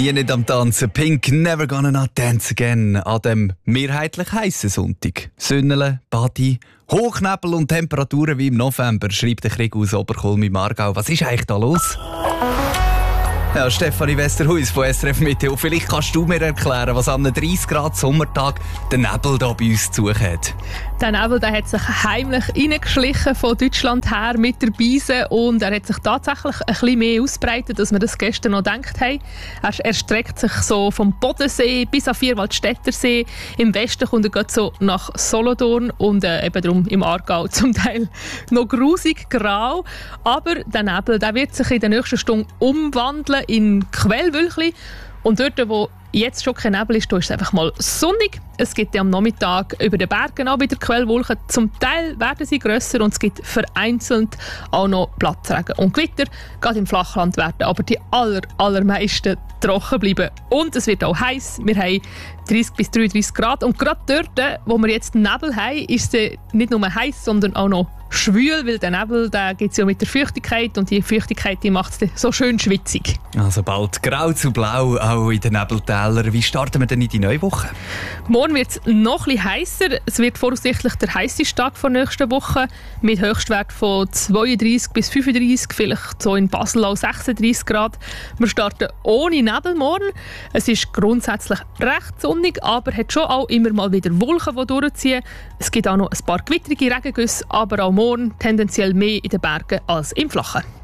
Hier nicht am Tanzen. Pink, never gonna not dance again. An dem mehrheitlich heissen Sonntag. Sünnele, Badi, Hochnebel und Temperaturen wie im November, schreibt der Krieg aus Oberkulm im Aargau. Was ist eigentlich da los? Ja, Stefanie Westerhuis von SRF Meteo. Vielleicht kannst du mir erklären, was an einem 30 Grad Sommertag der Nebel hier bei uns zu suchen hat. Der Nebel der hat sich heimlich reingeschlichen von Deutschland her mit der Beise und er hat sich tatsächlich ein bisschen mehr ausbreitet, als wir das gestern noch gedacht haben. Er streckt sich so vom Bodensee bis an Vierwaldstättersee. Im Westen kommt er gerade so nach Solothurn und eben darum im Aargau zum Teil noch grusig grau. Aber der Nebel der wird sich in der nächsten Stunde umwandeln in Quellwölkchen. Und dort, wo jetzt schon kein Nebel ist, da ist es einfach mal sonnig. Es gibt ja am Nachmittag über den Bergen auch wieder Quellwolken. Zum Teil werden sie grösser und es gibt vereinzelt auch noch Platzregen und Gewitter. Gerade im Flachland werden aber die allermeisten trocken bleiben. Und es wird auch heiß. Wir haben 30 bis 33 Grad. Und gerade dort, wo wir jetzt Nebel haben, ist es nicht nur heiß, sondern auch noch schwül, weil der Nebel gibt es ja mit der Feuchtigkeit und die Feuchtigkeit die macht es so schön schwitzig. Also bald grau zu blau, auch in den Nebeltälern. Wie starten wir denn in die neue Woche? Morgen wird es noch ein bisschen heißer. Es wird voraussichtlich der heißeste Tag der nächsten Woche mit Höchstwert von 32 bis 35, vielleicht so in Basel auch 36 Grad. Wir starten ohne Nebel morgen. Es ist grundsätzlich recht sonnig, aber hat schon auch immer mal wieder Wolken, die durchziehen. Es gibt auch noch ein paar gewittrige Regengüsse, aber auch morgen tendenziell mehr in den Bergen als im Flachen.